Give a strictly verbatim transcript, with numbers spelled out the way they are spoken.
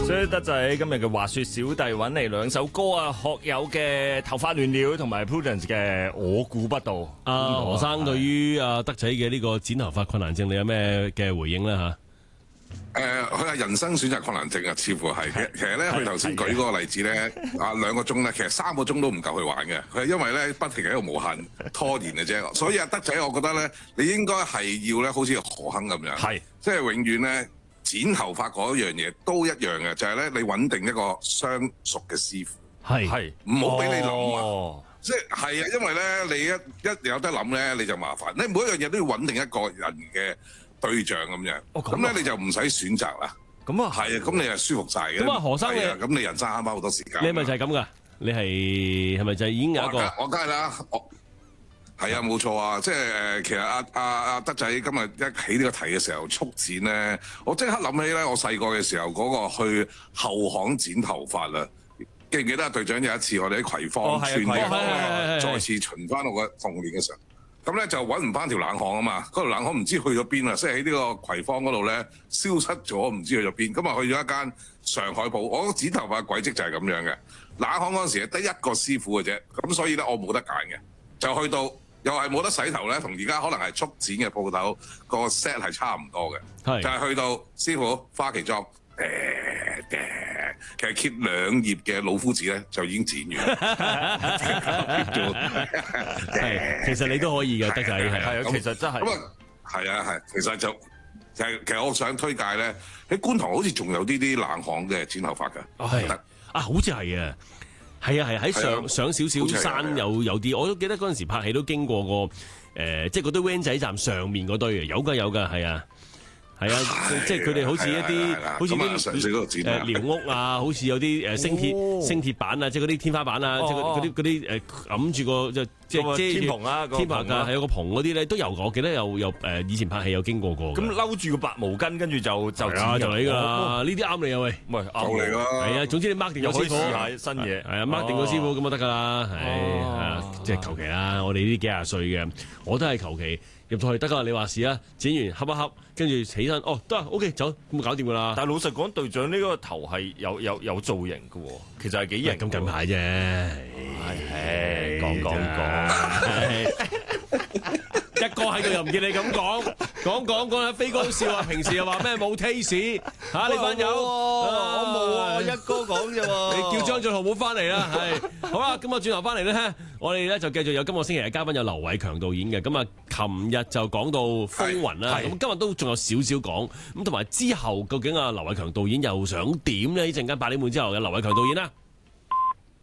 所以德仔今日嘅滑雪小弟揾嚟兩首歌啊，學友嘅《頭髮亂了》同埋 Prudence 嘅《我估不到》。 阿何生對於阿德仔嘅呢個剪頭髮困難症，你有咩嘅回應咧嚇？ 誒，佢係人生選擇困難症啊，似乎係。其實咧，佢頭先舉嗰個例子咧，啊兩個鐘咧，其實三個鐘都唔夠佢玩嘅。佢係因為咧不停喺度無限拖延嘅啫。所以阿德仔，我覺得咧，你應該係要咧，好似何鏗咁樣，係即係永遠咧剪頭髮嗰樣嘢都一樣嘅，就係咧你揾定一個相熟嘅師傅， 係係唔好俾你諗啊！即係係啊，因為咧你一一有得諗咧，你就麻煩。你每一樣嘢都要揾定一個人嘅對象咁樣，咁咧、哦、你就唔使選擇啦。咁啊，係啊，咁你係舒服晒嘅。 咁啊，何生嘅， 咁你人生慳翻好多時間。 你係咪就係咁噶？你係係咪就係已經有一個？ 我梗係啦，我係啊，冇錯啊。即係誒，其實阿阿阿德仔今日一起呢個題嘅時候，速剪咧，我即刻諗起咧，我細個嘅時候嗰、那個去後巷剪頭髮啦。記唔記得啊？隊長有一次我哋喺葵芳村嘅，再次巡翻我嘅童年嘅時候。咁咧就揾唔翻條冷巷啊嘛，嗰條冷巷唔知去咗邊啊，即係喺呢個葵芳嗰度咧消失咗，唔知去咗邊。咁啊去咗一間上海鋪，我剪頭髮嘅軌跡就係咁樣嘅。冷巷嗰陣時得一個師傅嘅啫，咁所以咧我冇得揀嘅，就去到又係冇得洗頭咧，同而家可能係速剪嘅鋪頭個 set 係差唔多嘅，就係去到師傅花旗裝。誒嘅，其實揭兩頁嘅老夫子咧就已經剪完。 係，其實你都可以嘅，德仔係啊，其實真係。 咁啊，係啊，係，其實就就係其實我想推介咧，喺觀塘好似仲有啲啲冷巷嘅剪頭髮㗎。 哦，係啊，好似係啊，係啊，係喺上上少少山有有啲，我都記得嗰陣時拍戲都經過個誒，即係嗰堆 van 仔站上面嗰堆嘅，有㗎有㗎，係啊。係啊，即係佢哋好似一啲，好似啲誒寮屋啊，好似有啲誒星鐵星鐵板啊，即係嗰啲天花板啊，即係嗰啲嗰啲誒揞住個即係即係遮住天棚啊， 天棚啊，係有個棚嗰啲咧都有，我記得有有誒以前拍戲有經過過。 咁嬲住個白毛巾，跟住就就啊就嚟㗎啦！呢啲啱你啊喂， 喂就嚟啦！ 係啊，總之你 mark 定個師傅， 試下新嘢， 係啊 mark 定個師傅咁就得㗎啦，係啊，即係求其啦。我哋呢啲幾廿歲嘅，我都係求其。入到去得噶，你話事啊！剪完恰一恰，跟住起身，哦得 ，OK 走，咁搞掂噶啦。但係老實講，隊長呢個頭係有有有造型嘅喎，其實係幾型。咁近排啫， 係講講講。 一哥喺度又唔見你咁講，講講講下飛哥笑啊！平時又話咩冇 taste 嚇你班友， 我冇啊，我一哥講啫喎。 你叫張俊豪唔好翻嚟啦，係好啦，咁啊轉頭翻嚟咧，我哋咧就繼續有今個星期嘅嘉賓有劉偉強導演嘅，咁啊琴日就講到風雲啦，咁今日都仲有少少講，咁同埋之後究竟啊劉偉強導演又想點咧？呢陣間八點半之後有劉偉強導演啦。